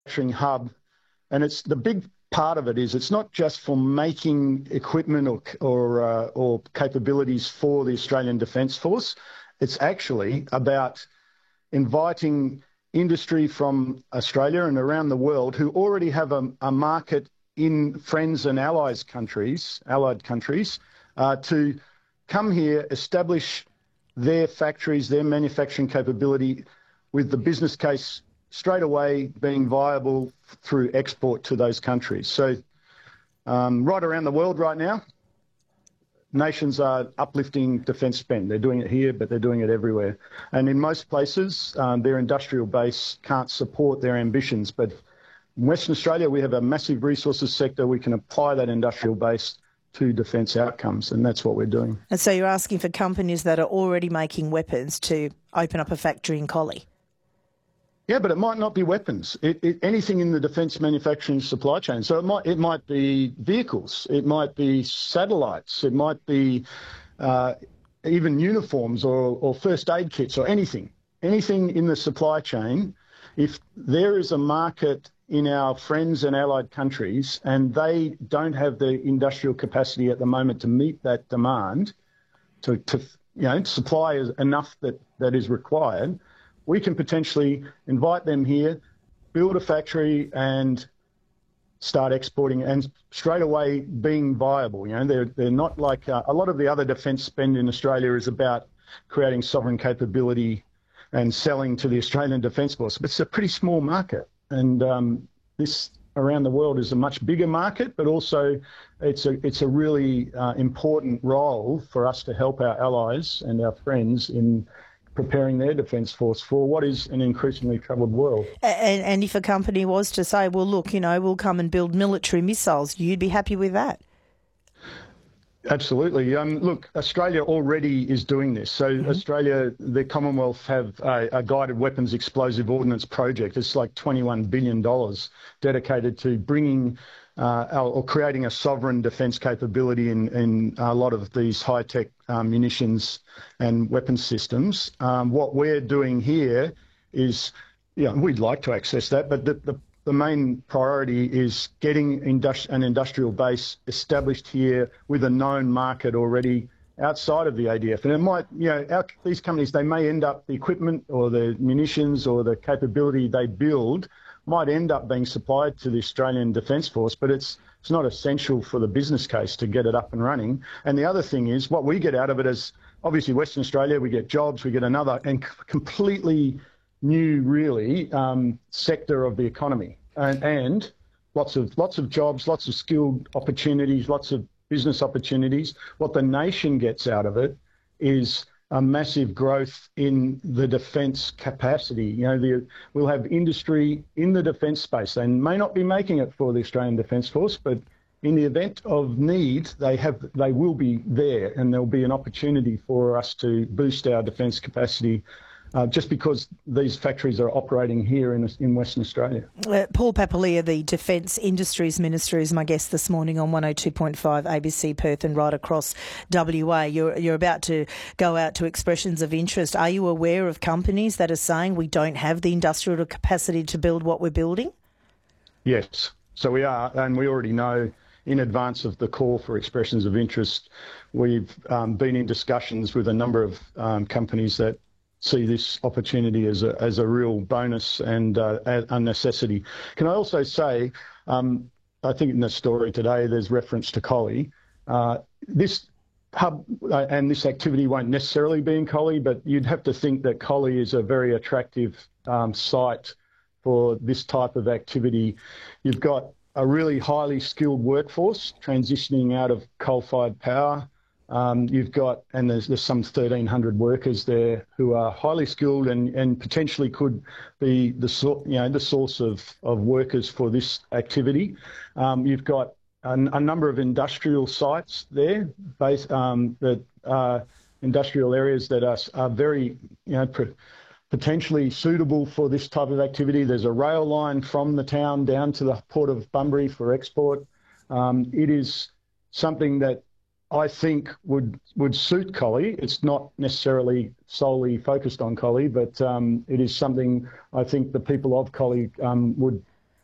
hub, and it's the big part of it is it's not just for making equipment or capabilities for the Australian Defence Force. It's actually about inviting industry from Australia and around the world who already have a market in friends and allied countries, to come here, establish their factories, their manufacturing capability, with the business case straight away being viable through export to those countries. So right around the world right now, nations are uplifting defence spend. They're doing it here, but they're doing it everywhere. And in most places, their industrial base can't support their ambitions. But in Western Australia, we have a massive resources sector. We can apply that industrial base to defence outcomes, and that's what we're doing. And so you're asking for companies that are already making weapons to open up a factory in Collie? Yeah, but it might not be weapons. Anything in the defence manufacturing supply chain. So it might be vehicles, it might be satellites, it might be even uniforms or first aid kits or anything in the supply chain. If there is a market in our friends and allied countries and they don't have the industrial capacity at the moment to meet that demand, to supply enough that is required, we can potentially invite them here, build a factory and start exporting and straight away being viable. They're not like a lot of the other defence spend in Australia is about creating sovereign capability and selling to the Australian Defence Force. But it's a pretty small market. And this around the world is a much bigger market, but also it's a really important role for us to help our allies and our friends in preparing their defence force for what is an increasingly troubled world. And if a company was to say, well, look, we'll come and build military missiles, you'd be happy with that? Absolutely. Look, Australia already is doing this. So Australia, the Commonwealth have a guided weapons explosive ordnance project. It's like $21 billion dedicated to bringing or creating a sovereign defence capability in a lot of these high-tech munitions and weapons systems. What we're doing here is, we'd like to access that, but the main priority is getting an industrial base established here with a known market already outside of the ADF. And it might, these companies, they may end up, the equipment or the munitions or the capability they build might end up being supplied to the Australian Defence Force, but it's not essential for the business case to get it up and running. And the other thing is, what we get out of it is, obviously Western Australia, we get jobs, we get another and completely new, really, sector of the economy, and lots of jobs, lots of skilled opportunities, lots of business opportunities. What the nation gets out of it is a massive growth in the defence capacity. We'll have industry in the defence space. They may not be making it for the Australian Defence Force, but in the event of need, they will be there, and there'll be an opportunity for us to boost our defence capacity just because these factories are operating here in Western Australia. Paul Papalia, the Defence Industries Minister, is my guest this morning on 102.5 ABC Perth and right across WA. You're about to go out to expressions of interest. Are you aware of companies that are saying we don't have the industrial capacity to build what we're building? Yes, so we are, and we already know in advance of the call for expressions of interest, we've been in discussions with a number of companies that see this opportunity as a real bonus and a necessity. Can I also say, I think in the story today there's reference to Collie. This hub and this activity won't necessarily be in Collie, but you'd have to think that Collie is a very attractive site for this type of activity. You've got a really highly skilled workforce transitioning out of coal-fired power. There's some 1,300 workers there who are highly skilled and potentially could be the source of workers for this activity. You've got a number of industrial sites there, industrial areas that are very, potentially suitable for this type of activity. There's a rail line from the town down to the port of Bunbury for export. It is something that I think would suit Collie. It's not necessarily solely focused on Collie, but it is something I think the people of Collie would